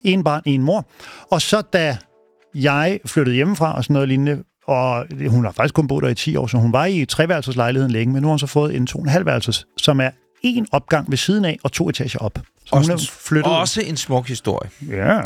En barn, en mor. Og så da jeg flyttede hjemmefra og sådan noget lignende, og hun har faktisk kun boet der i 10 år, så hun var i 3-værelseslejligheden længe, men nu har hun så fået en 2,5-værelses, som er 1 opgang ved siden af og 2 etager op. Så hun er flyttet. Også en smuk historie. Ja.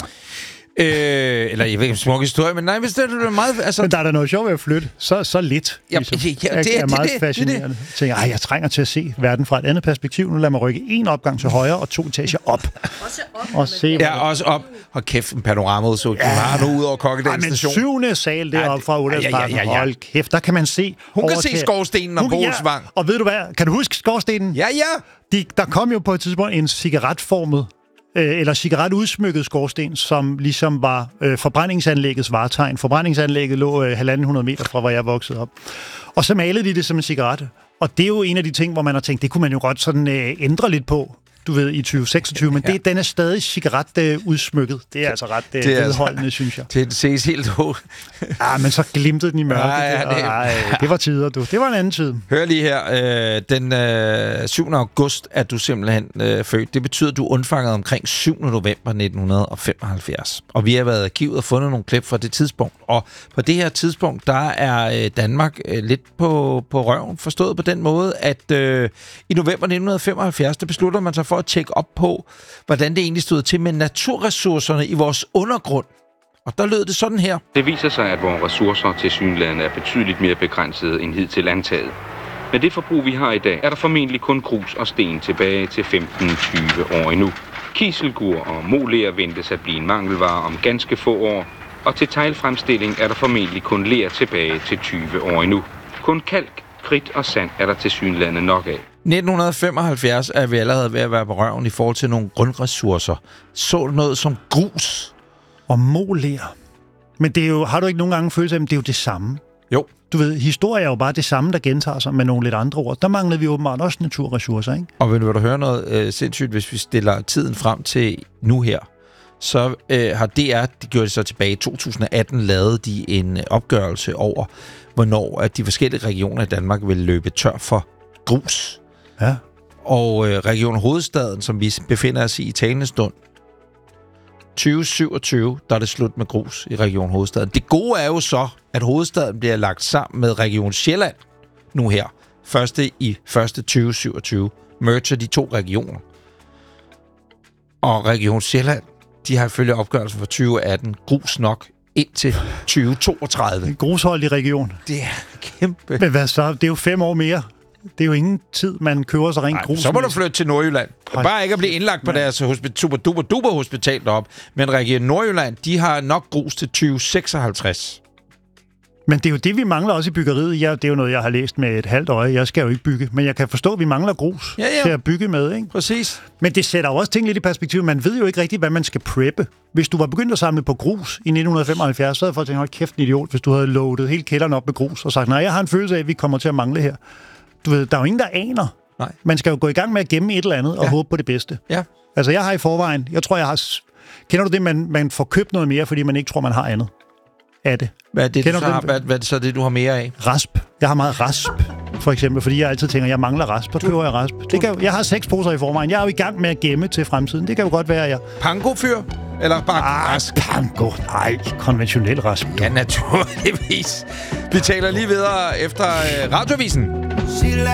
Eller jeg ved ikke, en smuk historie, men nej, hvis det er meget... Altså... Men der er da noget sjovt ved at flytte. Så lidt. Ligesom. Det er meget fascinerende. Jeg tænker, jeg trænger til at se verden fra et andet perspektiv. Nu lader mig rykke 1 opgang til højre og 2 etager op. Også op. Og se, også op. Og kæft, en panorama-udsigt. Du har nu ud over Kokkedal station. Men 7. sal deroppe fra Udlandsparken. Hold kæft, der kan man se... Hun kan se skorstenen og Boelsvang. Og ved du hvad? Kan du huske skorstenen? Ja. Der kom jo på et tidspunkt en cigaretformet eller cigaretudsmykket skorsten, som ligesom var forbrændingsanlæggets vartegn. Forbrændingsanlægget lå 150 meter fra, hvor jeg voksede op. Og så malede de det som en cigaret. Og det er jo en af de ting, hvor man har tænkt, det kunne man jo godt sådan ændre lidt på, du ved, i 2026. Men den er stadig cigaretudsmykket. Det er altså ret vedholdende, synes jeg. Det ses helt men så glimtede den i mørket. Det var tider, du. Det var en anden tid. Hør lige her. Den 7. august er du simpelthen født. Det betyder, at du undfangede omkring 7. november 1975. Og vi har været i arkivet og fundet nogle klip fra det tidspunkt. Og på det her tidspunkt, der er Danmark lidt på røven, forstået på den måde, at i november 1975, der beslutter man sig for at tjekke op på, hvordan det egentlig stod til med naturressourcerne i vores undergrund. Og der lød det sådan her. Det viser sig, at vores ressourcer til synligheden er betydeligt mere begrænsede end hidtil antaget. Med det forbrug, vi har i dag, er der formentlig kun grus og sten tilbage til 15-20 år endnu. Kiselgur og moler ventes at blive en mangelvare om ganske få år, og til teglfremstilling er der formentlig kun ler tilbage til 20 år endnu. Kun kalk, kridt og sand er der tilsyneladende nok af. 1975 er vi allerede ved at være på røven i forhold til nogle grundressourcer. Så noget som grus. Og moler. Men det er jo, har du ikke nogen gange følelse af, at det er jo det samme? Jo. Du ved, historie er jo bare det samme, der gentager sig med nogle lidt andre ord. Der mangler vi åbenbart også naturressourcer, ikke? Og vil du høre noget sindssygt, hvis vi stiller tiden frem til nu her, så har DR, det gjorde det så tilbage i 2018, lavet de en opgørelse over, hvornår at de forskellige regioner i Danmark vil løbe tør for grus. Ja. Og Region Hovedstaden, som vi befinder os i talende stund, 2027, der er det slut med grus i Region Hovedstaden. Det gode er jo så, at Hovedstaden bliver lagt sammen med Region Sjælland nu her. 1.1.2027 merger de 2 regioner. Og Region Sjælland, de har ifølge opgørelsen for 2018 grus nok indtil 2032. En grusholdig region. Det er kæmpe. Men hvad så? Det er jo 5 år mere. Det er jo ingen tid, man køber sig rent grus. Så må du flytte til Nordjylland. Bare ikke at blive indlagt på deres super hospital deroppe. Men Region Nordjylland, de har nok grus til 2056. Men det er jo det, vi mangler også i byggeriet. Det er jo noget, jeg har læst med et halvt øje. Jeg skal jo ikke bygge. Men jeg kan forstå, at vi mangler grus til at bygge med, ikke? Præcis. Men det sætter jo også ting lidt i perspektiv. Man ved jo ikke rigtigt, hvad man skal preppe. Hvis du var begyndt at samle på grus i 1975, så havde folk tænkt, hold kæft, en idiot, hvis du havde loadet hele kælderen op med grus og sagt, nej, jeg har en følelse af, at vi kommer til at mangle her. Du ved, der er jo ingen, der aner. Nej. Man skal jo gå i gang med at gemme et eller andet og håbe på det bedste. Ja. Altså, jeg har i forvejen, jeg tror, jeg har... Kender du det, man får købt noget mere, fordi man ikke tror, man har andet af det? Hvad er det, hvad er så det, du har mere af? Rasp. Jeg har meget rasp, for eksempel, fordi jeg altid tænker, jeg mangler rasp, så køber jeg rasp. Jeg har 6 poser i forvejen. Jeg er jo i gang med at gemme til fremtiden. Det kan jo godt være, jeg... Pango-fyr? Eller bare rask? Pango. Nej, konventionel rasp. Ja, naturligvis. Vi taler lige videre efter radiovisen.